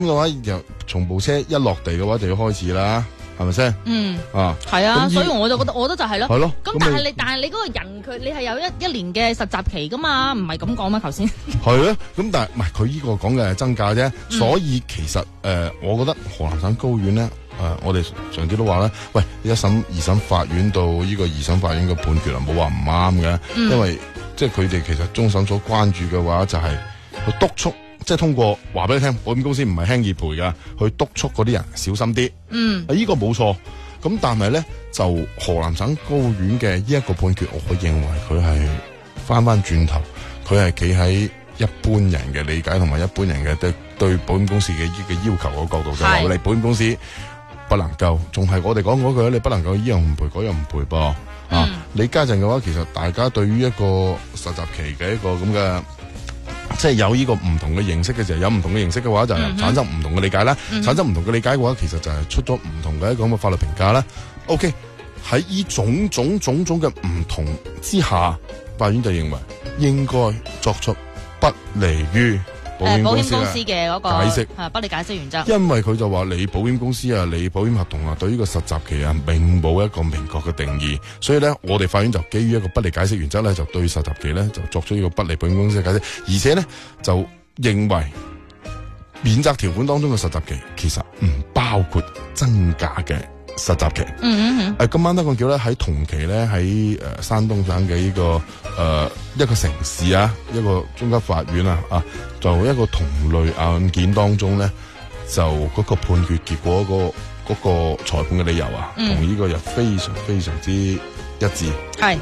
嘅話，就從部車一落地嘅話就要開始啦，係咪先？ 係啊，所以我就覺得就係咯。 係咯。 咁但係你嗰個人你係有一年嘅實習期噶嘛，唔係咁講咩？頭先係啊，咁但係唔係佢呢個講嘅係增價啫，所以其實我覺得河南省高院咧。我哋上次都話咧，喂，一審、二審法院到呢個二審法院嘅判決啊，冇話唔啱嘅，因為即係佢哋其實終審所關注嘅話就係去督促，即係通過話俾你聽，保險公司唔係輕易賠噶，去督促嗰啲人小心啲。呢個冇錯。咁但係咧，就河南省高院嘅呢一個判決，我認為佢係翻轉頭，佢係企喺一般人嘅理解同埋一般人嘅對保險公司嘅要求嘅角度，就話你保險公司不能夠，仲係我哋講嗰句，你不能夠依樣唔賠嗰樣唔賠噃。你家陣嘅話，其實大家對於一個實習期嘅一個咁嘅，即係有呢個唔同嘅認識嘅時候，有唔同嘅認識嘅話，就係產生唔同嘅理解啦。產生唔同嘅理解嘅話，其實就係出咗唔同嘅一個咁嘅法律評價啦。OK， 喺呢種嘅唔同之下，法院就認為應該作出不利於保險公司嘅嗰個解釋， 不利解釋原則。 因為佢就話你保險公司啊，你保險合同啊，對呢個實習期啊，並冇一個明確嘅定義，所以咧，我哋法院就基於一個不利解釋原則咧，就對實習期咧就作出呢個不利保險公司嘅解釋，而且咧就認為免責條款當中嘅實習期其實唔包括增價嘅實習期。今晚得咁巧咧，喺同期咧喺山東省嘅呢個一個城市啊，一個中級法院啊，就一個同類案件當中咧，就嗰個判決結果嗰個裁判嘅理由啊，同呢個又非常非常之一致。係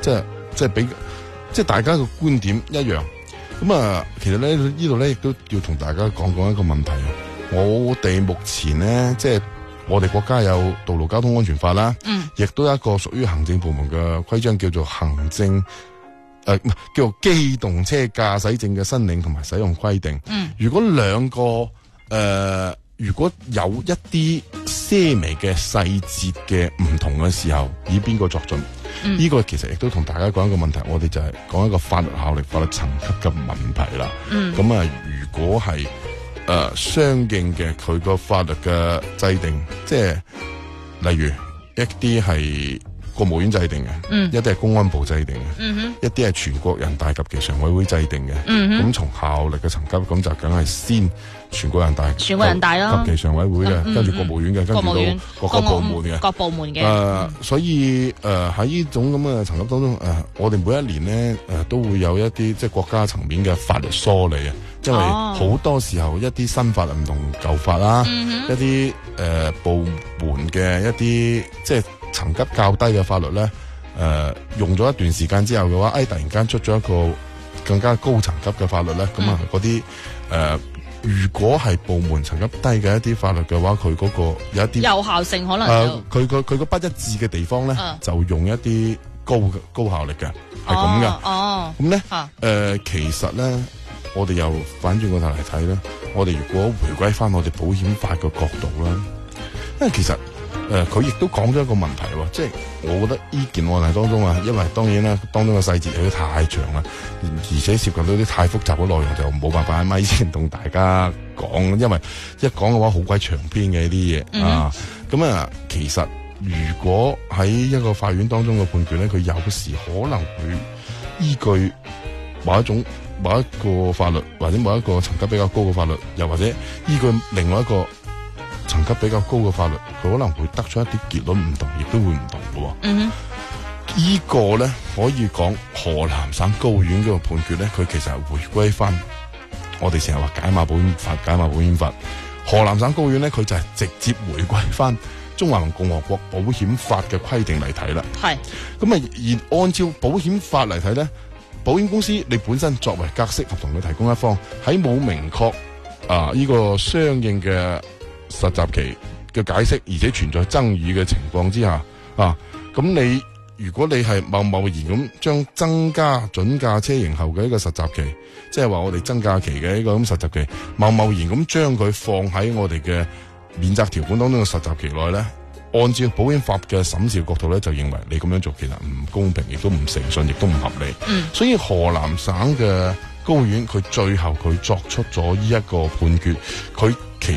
即係大家嘅觀點一樣。咁其實咧呢度咧亦都要同大家講一個問題啊。我哋目前咧即係。我哋國家有道路交通安全法啦，亦都有一個屬於行政部門嘅規章，叫做叫做機動車駕駛證嘅申領同埋使用規定。如果兩個如果有一啲些微嘅細節嘅唔同嘅時候，以邊個作準？呢個其實亦都同大家講一個問題，我哋就係講一個法律效力、法律層級嘅問題啦。咁如果係相應嘅佢個法律嘅制定，即係例如一啲係國務院制定嘅，一啲係公安部制定嘅，一啲係全國人大及其常委會制定嘅。咁從效力嘅層級，咁就梗係先全國人大咯，及其常委會嘅，跟住國務院嘅，跟住到各個部門嘅。所以喺呢種咁嘅層級當中，我哋每一年咧都會有一啲即係國家層面嘅法律梳理啊。因為好多時候一啲新法唔同舊法啦，一啲部門嘅一啲即係層級較低嘅法律咧，用咗一段時間之後嘅話，突然間出咗一個更加高層級嘅法律咧，咁嗰啲如果係部門層級低嘅一啲法律嘅話，佢嗰個有一啲有效性可能佢個不一致嘅地方咧，就用一啲高效力嘅，係咁噶。咁咧其實咧。我哋又反轉個頭嚟睇咧，我哋如果回歸翻我哋保險法嘅角度啦，因為其實佢亦都講咗一個問題喎，即係我覺得呢件案例當中啊，因為當然啦，當中嘅細節有啲太長啦，而且涉及到啲太複雜嘅內容，就冇辦法喺咪先同大家講，因為一講嘅話好鬼長篇嘅呢啲嘢啊。咁其實如果喺一個法院當中嘅判決咧，佢有時可能會依據某一個法律或者某一個層級比較高嘅法律，又或者依據另外一個層級比較高嘅法律，佢可能會得出一啲結論唔同，亦都會唔同嘅。呢個咧可以講河南省高院嗰個判決咧，佢其實係回歸翻我哋成日話解碼保險法。河南省高院咧，佢就係直接回歸翻中華人民共和國保險法嘅規定嚟睇啦。係咁而按照保險法嚟睇咧。保險公司你本身作為格式合同嘅提供一方，喺冇明確呢個相應嘅實習期嘅解釋，而且存在爭議嘅情況之下，咁你如果你係貿然咁將增加準價車型後嘅一個實習期，即係話我哋增價期嘅一個咁實習期，貿然咁將佢放喺我哋嘅免責條款當中嘅實習期內咧。按照保險法嘅審視角度咧，就認為你咁樣做其實唔公平，亦都唔誠信，亦都唔合理。所以河南省嘅高院佢最後佢作出咗呢一個判決，佢